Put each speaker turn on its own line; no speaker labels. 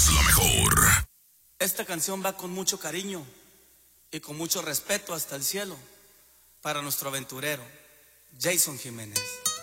escuchas lo mejor.
Esta canción va con mucho cariño y con mucho respeto hasta el cielo para nuestro aventurero, Jason Jiménez.